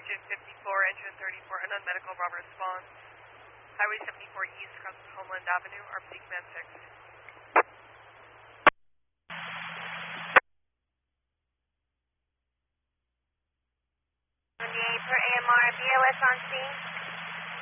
engine 54, engine 34, unknown medical, Robert response. Highway 74 East, across Homeland Avenue, RPD Command 6. 78 for AMR, BLS on scene.